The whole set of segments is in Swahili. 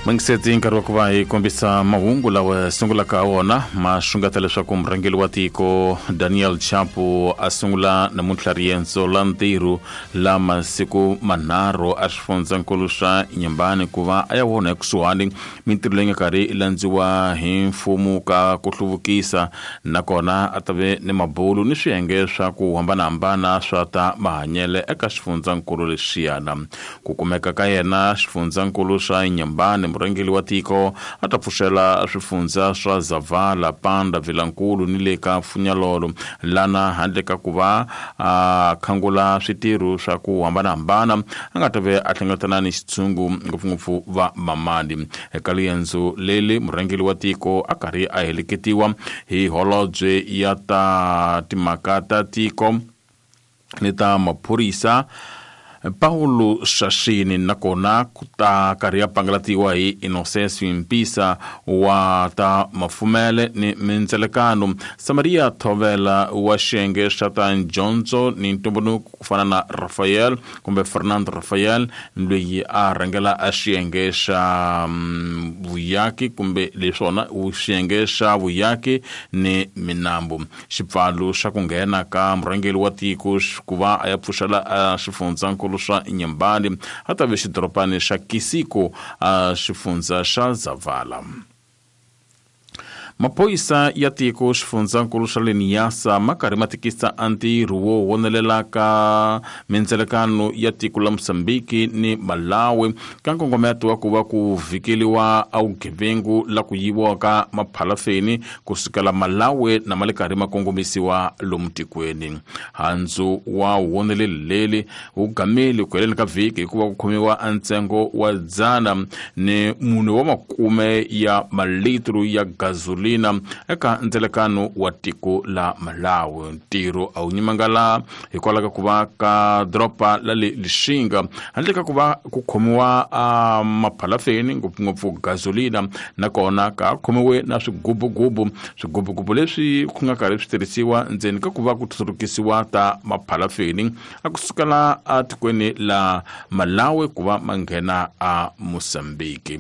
Mangiseti nkarhi ku va hi kombisa mahungu lawa sungulaka wona ma xungata leswaku murhangeli wa tiko Daniel Chapo a sungula namuntlha riendzo la ntirho la masiku manharhu a swifundzankulu swa Nyembani ku va a ya vona ekusuhani mintirho leyi nga karhi ilandziwa hi mfumo ka ku hluvukisa nakona a ta ve ni mabulu ni swiyenge swa ku hambanahambana swa ta mahanyele eka swifundzankulu leswiyana. Ku kumeka ka yena swifundzankulu swa Nyembani, murhangeli wa tiko a ta pfuxela swifundza swa Zavala, Panda, Vilankulu ni le ka Funyalolo lana handle ka ku va khangula switirho swa ku hambanahambana a nga ta ve a hlengeletana ni xitshungu ngopfungopfu va Mamadi. Eka riendzo leli murhangeli wa tiko a karhi a heleketiwa hi holobye ya ta timhaka ta tiko ni ta maphorisa Paulo Shashini nakona kuta karhi ya pangalatiwa hi Innocence Mpisa wa ta mafumele ni mindzelekano. Samaria Thovela wa xiyenge xa ta Jonzo ni ntumbuluko ku fana na Rafael kumbe Fernando Rafael loyi a rhangela a xiyenge xa Vuyaki kumbe leswona xiyenge xa Vuyaki ni Minambu. Xipfalo xa ku nghena ka murhangeli wa tiko ku va a ya pfuxela a swifundzankulu swa Nyembani a ta ve xidorobani xa Kisiko a xifundza xa Zavala. Maphorisa ya tiko swifundzankulu swa le Niassa ma karhi ma tikisa ntirho wo wonelela ka mindzelekano ya tiko la Mosambiki ni Malawi ka nkongometo wa ku va ku vikeliwa a vugevengu la ku yiviwa ka maphalafeni kusukela Malawi na male karhi ma kongomisiwa lomu tikweni. Handzu wa woneleli leli wu gameli ku heleni ka vhiki hikuva ku khomiwa ntsengo wa 100 ni mune wa makume ya malitro ya gasolina eka ndzelekano wa tiko la Malawi. Ntirho a wu nyimangala hikwalaho ka ku va ka dropa la le Lixinga handle ka ku va ku khomiwa maphalafeni ngopfungopfu gasolina nakona ka khomiwe na swigubugubu leswi ku nga karhi switirhisiwa ndzeni ka ku va ku tsurukisiwa ta maphalafeni a kusukela a tikweni la Malawi ku va ma nghena a Mosambiki.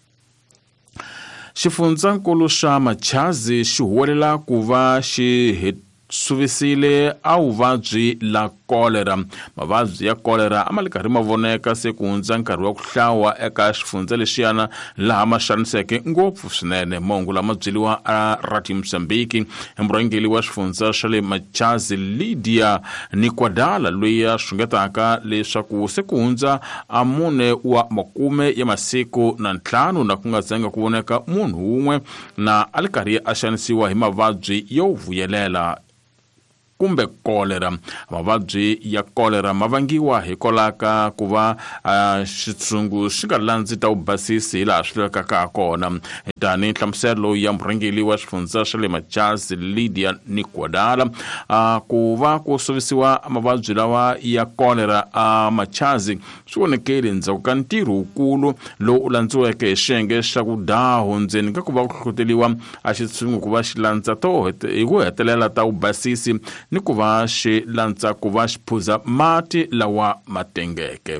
Xifundzankulu xa Machazi xi huwelela ku va xi suvisile a vuvabyi la kolera. Mavabyi ya kolera a ma le karhi ma voneka se ku hundza nkarhi wa ku hlawa eka xifundza lexiyana laha ma xaniseke ngopfu swinene. Mahungu lama byeliwa a Radio Mozambique hi murhangeli wa xifundza xa le Machazi Lydia Nikwadala loyi a xungetaka leswaku se ku hundza a mune wa makume ya masiku na 5 na ku nga zanga ku voneka munhu wun'we na a le karhi a xanisiwa hi mavabyi yo vuyelela kumbe kolera. Mavabyi ya kolera ma vangiwa hikolaka ku va xitshungu xi nga landzi ta ubasisi laha swi lavekaka kona. Tani nhlamuselo ya murhangeli wa xifundza xa le Machazi Lydia Nikwadala ku va ku sovisiwa mavabyi lawa ya kolera a Machazi swi vonekele ndzhaku ka ntirho wukulu lowu u landziweke hi xiyenge xa ku daho ndzeni ka ku va ku hlohloteliwa a xitshungu ku va xi landza hi ku hetelela ta ubasisi ni ku va xi landza ku va xi phuza mati lawa ma tengeke.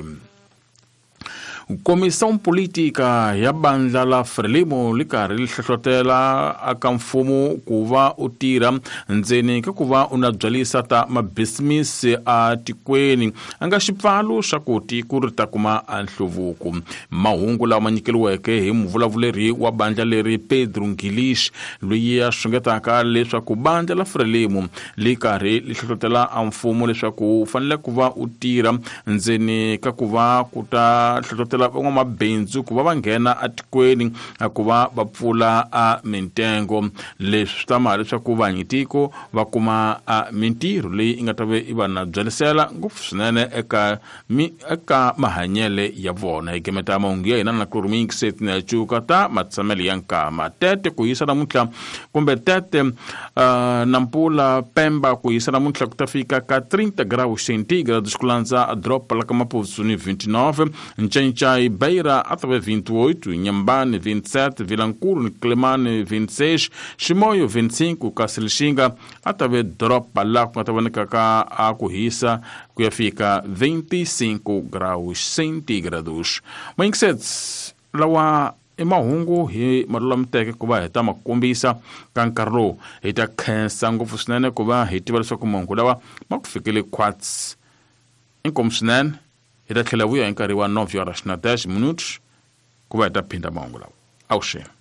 Komisiyo politika ya bandla la Frelimo li karhi li hlohlotela aka mfumo ku va u tirha ndzeni ka ku va u na byalisa ta mabisimisi a tikweni a nga xipfalo xa ku tiko ri ta kuma nhluvuko. Mahungu lama nyikeliweke hi muvulavuleri wa bandla leri Pedro Ngilish loyi a xungetaka leswaku bandla la Frelimo li karhi li hlohlotela a mfumo leswaku u fanele ku va u tirha ndzeni ka ku va ku ta hlohlotela van'wamabindzu ku va va nghena a tikweni ku va va pfula a mintengo. Leswi ta mali leswaku vanyitiko va kuma mintirho leyi nga ta ve i va na byalisela ngopfu swinene eka mahanyele ya vona. Hi gemeta mahungu ya hina na ku rumikiseti na chuka ta matsamelo ya nkama tete ku yisa namuntlha kumbe tete nampula Pemba ku yisa namuntlha ku ta fika ka 30 graus centigrados ku landza a drop la ka Maputo ni 29, Nchenchai Beira a ta ve 28, Nyambani 27, Vilankulu ni Clemane 26, Shimoyo 25, kasi Lixinga a ta ve drop la ku nga ta voneka ka a ku hisa ku ya fika 25 graus centigrados. Moinksets lawa mahungu hi malulamiteke ku va hi ta ma kombisa ka nkarhi lowu hi ta khensa ngopfu swinene ku va hi tiva leswaku mahungu lawa ma ku fikele khwatsi. Inkomu swinene hi ta tlhela vuya hi nkarhi wa 9:10 ku va hi ta phinda mahungu lawa. Avuxeni.